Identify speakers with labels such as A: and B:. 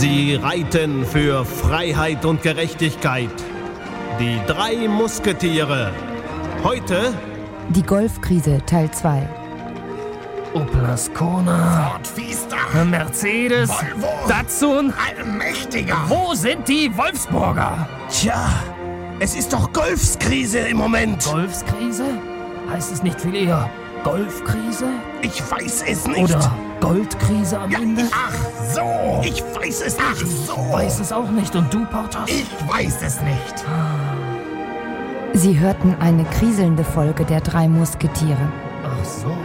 A: Sie reiten für Freiheit und Gerechtigkeit. Die 3 Musketiere. Heute
B: Die Golfkrise Teil 2.
C: Opel Ascona,
D: Ford Fiesta,
C: Mercedes,
D: Volvo,
C: Datsun.
D: ein mächtiger.
C: Wo sind die Wolfsburger?
D: Tja, es ist doch Golfskrise im Moment.
C: Golfskrise? Heißt es nicht viel eher Golfkrise?
D: Ich weiß es nicht.
C: Oder Goldkrise am Ende?
D: Ach so, ich weiß es nicht.
C: Ich weiß es auch nicht. Und du, Porthos?
D: Ich weiß es nicht.
B: Sie hörten eine kriselnde Folge der 3 Musketiere.
C: Ach so.